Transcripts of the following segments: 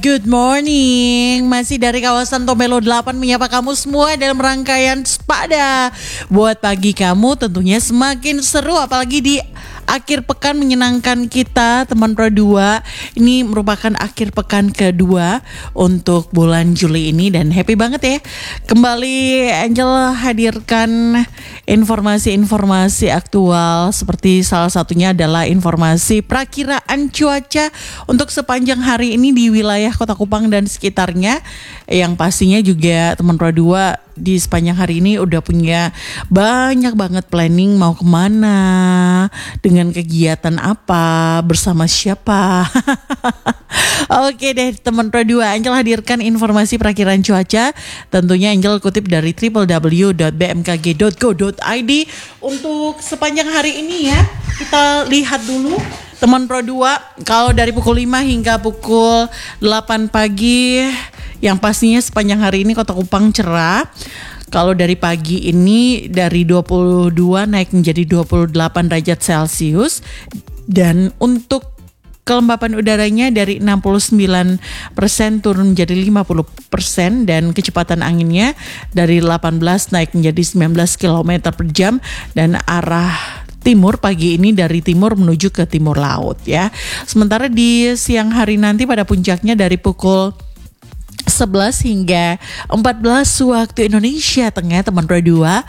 Good morning, masih dari kawasan Tomelo 8 menyapa kamu semua dalam rangkaian Spada. Buat pagi kamu tentunya semakin seru, apalagi di akhir pekan menyenangkan kita teman Pro 2. Ini merupakan akhir pekan kedua untuk bulan Juli ini dan happy banget ya. Kembali Angel hadirkan informasi-informasi aktual, seperti salah satunya adalah informasi perakiraan cuaca untuk sepanjang hari ini di wilayah Kota Kupang dan sekitarnya, yang pastinya juga teman Pro 2 di sepanjang hari ini udah punya banyak banget planning mau kemana, dengan kegiatan apa, bersama siapa. Oke deh teman Pro 2, Angel hadirkan informasi perakiraan cuaca. Tentunya Angel kutip dari www.bmkg.go.id untuk sepanjang hari ini ya. Kita lihat dulu teman Pro 2, kalau dari pukul 5 hingga pukul 8 pagi, yang pastinya sepanjang hari ini Kota Kupang cerah. Kalau dari pagi ini dari 22 naik menjadi 28 derajat Celcius. Dan untuk kelembapan udaranya dari 69% turun menjadi 50%. Dan kecepatan anginnya dari 18 naik menjadi 19 km per jam. Dan arah timur pagi ini dari timur menuju ke timur laut ya. Sementara di siang hari nanti pada puncaknya dari pukul 11 hingga 14 waktu Indonesia Tengah teman Pro 2,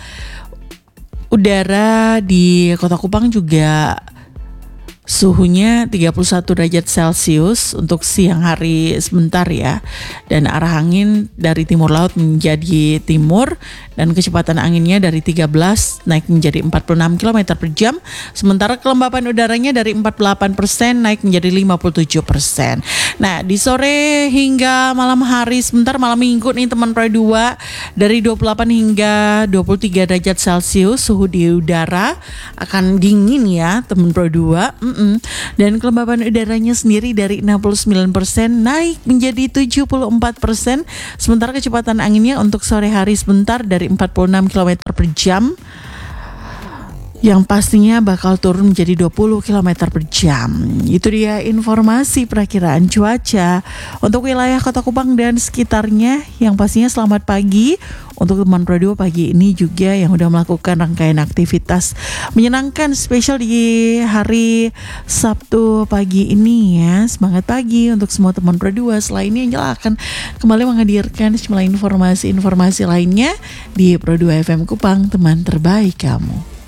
udara di Kota Kupang juga suhunya 31 derajat Celcius untuk siang hari sebentar ya. Dan arah angin dari timur laut menjadi timur, dan kecepatan anginnya dari 13 naik menjadi 46 km per jam. Sementara kelembapan udaranya dari 48% naik menjadi 57%. Nah di sore hingga malam hari sebentar, malam minggu nih teman Pro 2, dari 28 hingga 23 derajat Celcius suhu di udara akan dingin ya teman Pro 2. Dan kelembapan udaranya sendiri dari 69% naik menjadi 74%. Sementara kecepatan anginnya untuk sore hari sebentar dari 46 km per jam, yang pastinya bakal turun menjadi 20 km per jam. Itu dia informasi perakiraan cuaca untuk wilayah Kota Kupang dan sekitarnya. Yang pastinya selamat pagi untuk teman Pro 2 pagi ini juga yang udah melakukan rangkaian aktivitas menyenangkan spesial di hari Sabtu pagi ini ya. Semangat pagi untuk semua teman Pro 2. Selain ini Angel akan kembali menghadirkan sejumlah informasi-informasi lainnya di Pro 2 FM Kupang, teman terbaik kamu.